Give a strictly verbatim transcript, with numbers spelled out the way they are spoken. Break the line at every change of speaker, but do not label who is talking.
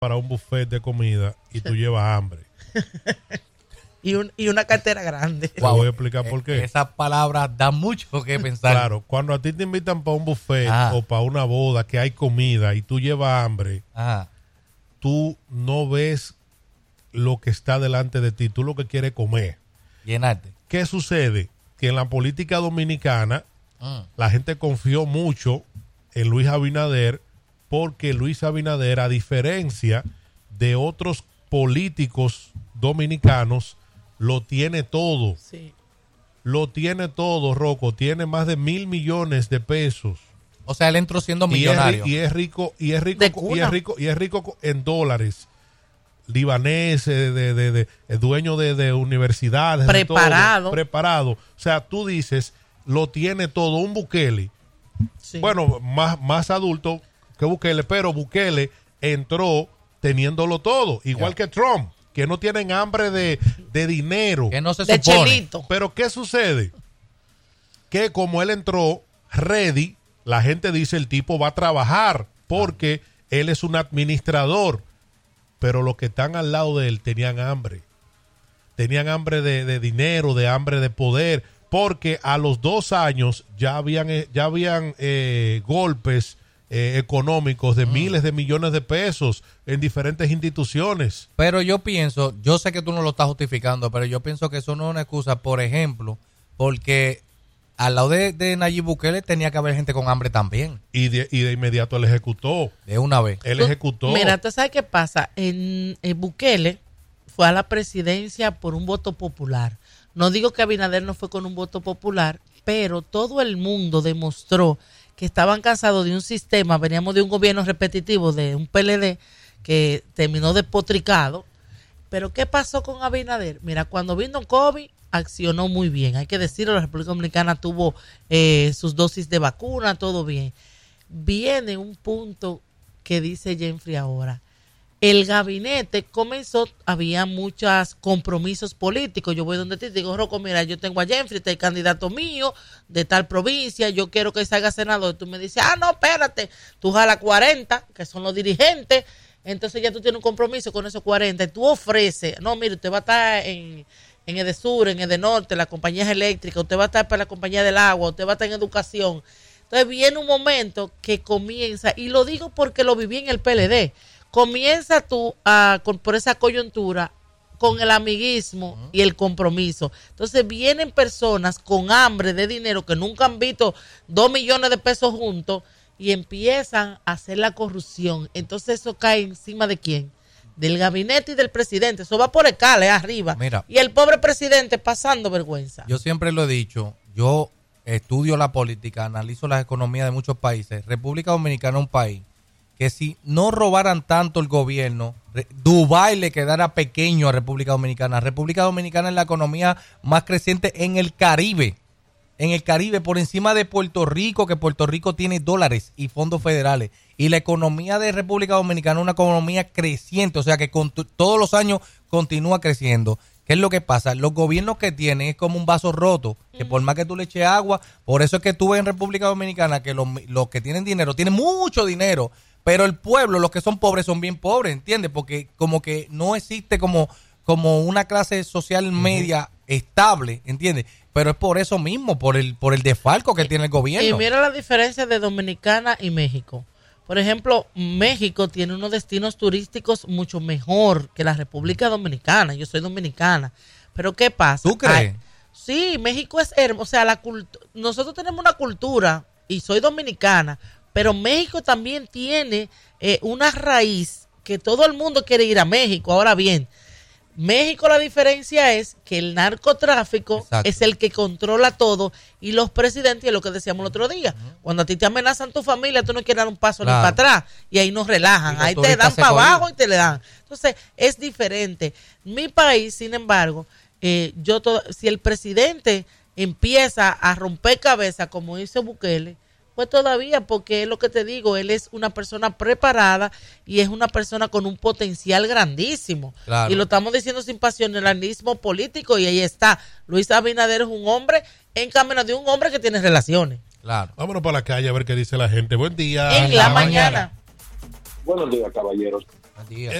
para un buffet de comida y tú llevas hambre.
y, un, y una cartera grande.
Te wow. voy a explicar por qué.
Esas palabras dan mucho que pensar.
Claro, cuando a ti te invitan para un buffet Ajá. o para una boda que hay comida y tú llevas hambre, Ajá. tú no ves lo que está delante de ti, tú lo que quieres comer.
Llenarte.
¿Qué sucede? Que en la política dominicana mm. la gente confió mucho en Luis Abinader porque Luis Abinader, a diferencia de otros políticos dominicanos, lo tiene todo.
Sí.
Lo tiene todo, Rocco. Tiene más de mil millones de pesos.
O sea, él entró siendo millonario.
Y es, y es rico, y es rico, y es rico, y es rico en dólares. Libanés, de, de, de, de, de dueño de, de universidades.
Preparado.
De todo, preparado. O sea, tú dices, lo tiene todo. Un Bukele. Sí. Bueno, más, más adulto que Bukele, pero Bukele entró teniéndolo todo, igual yeah. que Trump, que no tienen hambre de, de dinero,
que no se
de
supone.
Chelito.
Pero ¿qué sucede? Que como él entró ready, la gente dice el tipo va a trabajar porque ah. él es un administrador, pero los que están al lado de él tenían hambre, tenían hambre de, de dinero, de hambre de poder, porque a los dos años ya habían, ya habían eh, golpes Eh, económicos de mm. miles de millones de pesos en diferentes instituciones.
Pero yo pienso, yo sé que tú no lo estás justificando, pero yo pienso que eso no es una excusa, por ejemplo, porque al lado de, de Nayib Bukele tenía que haber gente con hambre también.
Y de, y de inmediato él ejecutó.
De una vez.
Él
tú,
ejecutó.
Mira, ¿tú sabes qué pasa? En, en Bukele fue a la presidencia por un voto popular. No digo que Abinader no fue con un voto popular, pero todo el mundo demostró que estaban cansados de un sistema, veníamos de un gobierno repetitivo, de un P L D que terminó despotricado. Pero ¿qué pasó con Abinader? Mira, cuando vino COVID, accionó muy bien. Hay que decirlo, la República Dominicana tuvo eh, sus dosis de vacuna, todo bien. Viene un punto que dice Jeffrey ahora. El gabinete comenzó, había muchos compromisos políticos. Yo voy donde te digo, Rocco, mira, yo tengo a Jeffrey, este es el candidato mío de tal provincia, yo quiero que salga senador. Tú me dices, ah, no, espérate, tú jalas cuarenta, que son los dirigentes, entonces ya tú tienes un compromiso con esos cuarenta, y tú ofreces, no, mire, usted va a estar en, en Edesur, en Edenorte, la compañía eléctrica, usted va a estar para la compañía del agua, usted va a estar en educación. Entonces viene un momento que comienza, y lo digo porque lo viví en el P L D, comienza tú a, con, por esa coyuntura con el amiguismo uh-huh. y el compromiso. Entonces vienen personas con hambre de dinero que nunca han visto dos millones de pesos juntos y empiezan a hacer la corrupción. Entonces eso cae encima de quién? Del gabinete y del presidente. Eso va por escala, arriba.
Mira,
y el pobre presidente pasando vergüenza.
Yo siempre lo he dicho, yo estudio la política, analizo las economías de muchos países. República Dominicana es un país que si no robaran tanto el gobierno, Dubái le quedara pequeño a República Dominicana. República Dominicana es la economía más creciente en el Caribe. En el Caribe, por encima de Puerto Rico, que Puerto Rico tiene dólares y fondos federales. Y la economía de República Dominicana es una economía creciente, o sea que con t- todos los años continúa creciendo. ¿Qué es lo que pasa? Los gobiernos que tienen es como un vaso roto, que por más que tú le eches agua, por eso es que tú ves en República Dominicana que los, los que tienen dinero, tienen mucho dinero, pero el pueblo, los que son pobres, son bien pobres, ¿entiendes? Porque como que no existe como, como una clase social media uh-huh. estable, ¿entiendes? Pero es por eso mismo, por el por el desfalco que y, tiene el gobierno.
Y mira la diferencia de Dominicana y México. Por ejemplo, México tiene unos destinos turísticos mucho mejor que la República Dominicana. Yo soy dominicana. Pero ¿qué pasa?
¿Tú crees?
Ay, sí, México es hermoso. O sea, la cult- nosotros tenemos una cultura, y soy dominicana, pero México también tiene eh, una raíz que todo el mundo quiere ir a México. Ahora bien, México, la diferencia es que el narcotráfico Exacto. es el que controla todo, y los presidentes, es lo que decíamos el otro día, uh-huh. cuando a ti te amenazan tu familia, tú no quieres dar un paso claro. ni para atrás, y ahí nos relajan, ahí te dan para abajo y te le dan. Entonces, es diferente. Mi país, sin embargo, eh, yo todo, si el presidente empieza a romper cabeza, como dice Bukele, pues todavía, porque es lo que te digo, él es una persona preparada y es una persona con un potencial grandísimo. Claro. Y lo estamos diciendo sin pasionalismo político, y ahí está. Luis Abinader es un hombre en camino de un hombre que tiene relaciones.
Claro.
Vámonos para la calle a ver qué dice la gente. Buen día.
En la, la mañana. mañana.
Buenos días, caballeros.
Buen día.